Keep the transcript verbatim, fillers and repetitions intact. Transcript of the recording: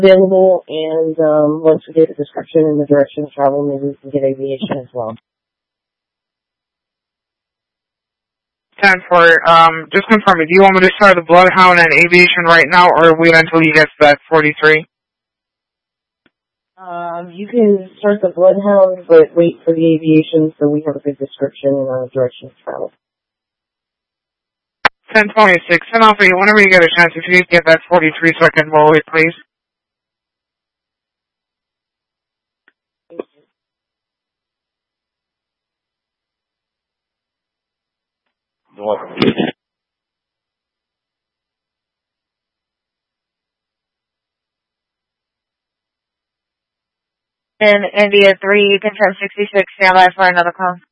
available, and um, once we get a description and the direction of travel, maybe we can get aviation as well. ten four, um, just confirm it. Do you want me to start the Bloodhound and aviation right now, or wait until he gets that forty-three? Um, you can start the Bloodhound, but wait for the aviation so we have a good description and a direction of travel. ten twenty-six, send off for you whenever you get a chance. If you could get that forty-three so I can roll it, please. And India three, confirm sixty-six, stand by for another call.